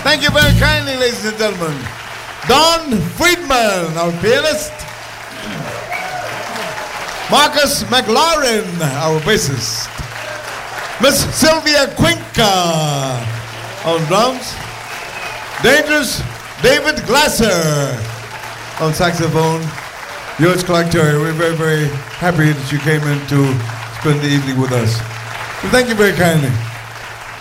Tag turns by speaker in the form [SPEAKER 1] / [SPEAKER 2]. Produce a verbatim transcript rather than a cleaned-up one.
[SPEAKER 1] Thank you very kindly, ladies and gentlemen. Don Friedman, our pianist. Marcus McLaurin, our bassist. Miss Sylvia Cuenca on drums. Dangerous David Glasser on saxophone. Yours, Clark Terry. We're very, very happy that you came in to spend the evening with us. So thank you very kindly.